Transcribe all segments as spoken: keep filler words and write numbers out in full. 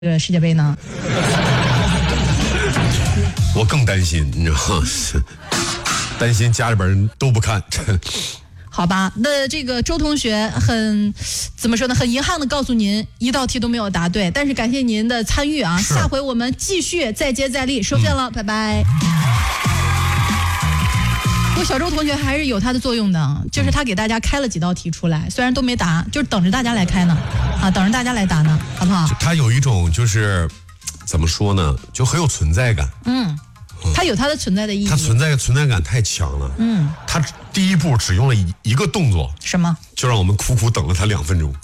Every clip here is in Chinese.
个世界杯呢？ 我更担心，你知道吗？担心家里边人都不看。 好吧，那这个周同学很怎么说呢？很遗憾的告诉您，一道题都没有答对，但是感谢您的参与啊！下回我们继续再接再厉，收线了，嗯、拜拜。不过小周同学还是有他的作用的，就是他给大家开了几道题出来，虽然都没答，就是等着大家来开呢，啊，等着大家来答呢，好不好？ 他有一种就是怎么说呢，就很有存在感。 嗯。它有它的存在的意义， 它存在存在感太强了。嗯，它第一步只用了一一个动作， 什么？ 就让我们苦苦等了他两分钟。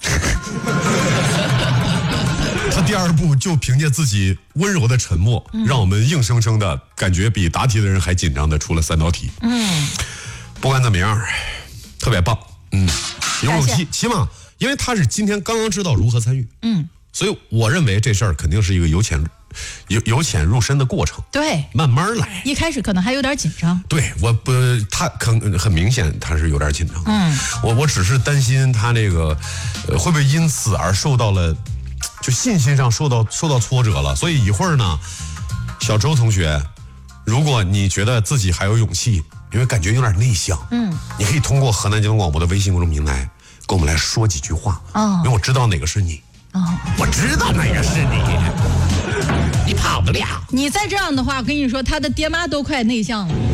他第二步就凭借自己温柔的沉默，嗯、让我们硬生生的感觉比答题的人还紧张的出了三道题。嗯，不管怎么样，特别棒。嗯，有勇气，起码因为他是今天刚刚知道如何参与。嗯，所以我认为这事儿肯定是一个由浅。由由浅入深的过程， 对，慢慢来。一开始可能还有点紧张， 对，我不，他很很明显他是有点紧张。嗯，我我只是担心他那个，呃，会不会因此而受到了，就信心上受到受到挫折了。所以一会儿呢，小周同学，如果你觉得自己还有勇气，因为感觉有点内向，嗯，你可以通过河南交通广播的微信公众平台跟我们来说几句话，哦，因为我知道哪个是你，哦，我知道哪个是你。你跑不了。 你再这样的话，我跟你说，他的爹妈都快内向了。